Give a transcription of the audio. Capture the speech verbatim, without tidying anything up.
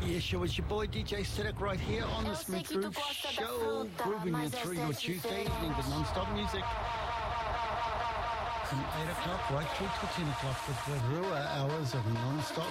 Yeah, sure. It's your boy D J Static right here on the Smooth Groove Show, grooving you through your Tuesday evening with non-stop music from eight o'clock right through to ten o'clock with the Rua hours of non-stop